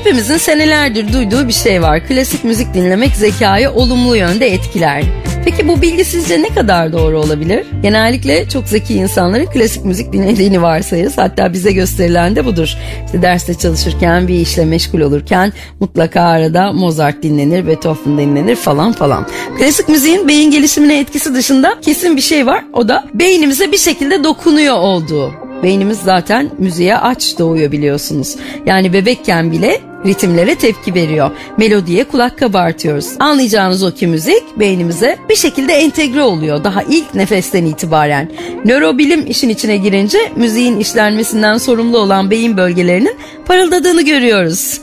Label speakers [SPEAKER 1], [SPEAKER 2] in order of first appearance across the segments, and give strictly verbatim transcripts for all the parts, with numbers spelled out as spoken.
[SPEAKER 1] Hepimizin senelerdir duyduğu bir şey var. Klasik müzik dinlemek zekayı olumlu yönde etkiler. Peki bu bilgi sizce ne kadar doğru olabilir? Genellikle çok zeki insanların klasik müzik dinlediğini varsayarız. Hatta bize gösterilen de budur. İşte derste çalışırken, bir işle meşgul olurken mutlaka arada Mozart dinlenir, Beethoven dinlenir falan falan. Klasik müziğin beyin gelişimine etkisi dışında kesin bir şey var. O da beynimize bir şekilde dokunuyor olduğu. Beynimiz zaten müziğe aç doğuyor biliyorsunuz. Yani bebekken bile ritimlere tepki veriyor. Melodiye kulak kabartıyoruz. Anlayacağınız o ki müzik beynimize bir şekilde entegre oluyor. Daha ilk nefesten itibaren. Nörobilim işin içine girince müziğin işlenmesinden sorumlu olan beyin bölgelerinin parıldadığını görüyoruz.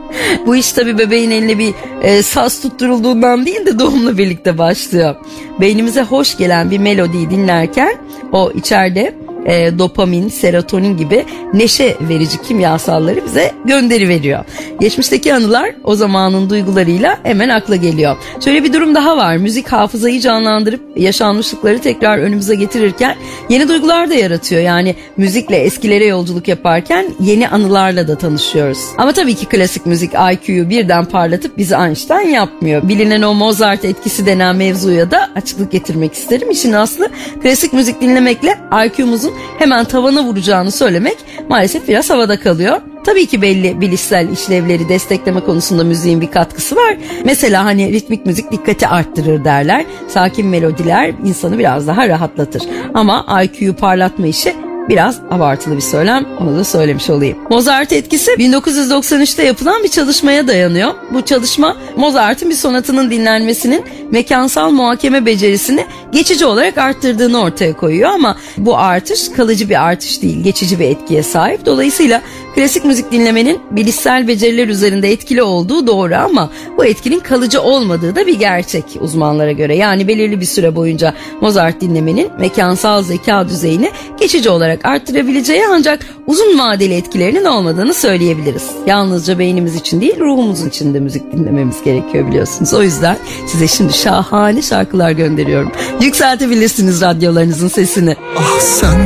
[SPEAKER 1] Bu iş tabii bebeğin eline bir e, saz tutturulduğundan değil de doğumla birlikte başlıyor. Beynimize hoş gelen bir melodiyi dinlerken o içeride E, dopamin, serotonin gibi neşe verici kimyasalları bize gönderi veriyor. Geçmişteki anılar o zamanın duygularıyla hemen akla geliyor. Şöyle bir durum daha var. Müzik hafızayı canlandırıp yaşanmışlıkları tekrar önümüze getirirken yeni duygular da yaratıyor. Yani müzikle eskilere yolculuk yaparken yeni anılarla da tanışıyoruz. Ama tabii ki klasik müzik I Q'yu birden parlatıp bizi Einstein yapmıyor. Bilinen o Mozart etkisi denen mevzuya da açıklık getirmek isterim. İşin aslı klasik müzik dinlemekle I Q'muzun hemen tavana vuracağını söylemek maalesef biraz havada kalıyor. Tabii ki belli bilişsel işlevleri destekleme konusunda müziğin bir katkısı var. Mesela hani ritmik müzik dikkati arttırır derler. Sakin melodiler insanı biraz daha rahatlatır. Ama I Q'yu parlatma işi biraz abartılı bir söylem, onu da söylemiş olayım. Mozart etkisi bin dokuz yüz doksan üçte yapılan bir çalışmaya dayanıyor. Bu çalışma Mozart'ın bir sonatının dinlenmesinin mekansal muhakeme becerisini geçici olarak arttırdığını ortaya koyuyor ama bu artış kalıcı bir artış değil, geçici bir etkiye sahip. Dolayısıyla klasik müzik dinlemenin bilişsel beceriler üzerinde etkili olduğu doğru ama bu etkinin kalıcı olmadığı da bir gerçek uzmanlara göre. Yani belirli bir süre boyunca Mozart dinlemenin mekansal zeka düzeyini geçici olarak arttırabileceği ancak uzun vadeli etkilerinin olmadığını söyleyebiliriz. Yalnızca beynimiz için değil, ruhumuzun için de müzik dinlememiz gerekiyor biliyorsunuz. O yüzden size şimdi şahane şarkılar gönderiyorum. Yükseltebilirsiniz radyolarınızın sesini.
[SPEAKER 2] Ah sen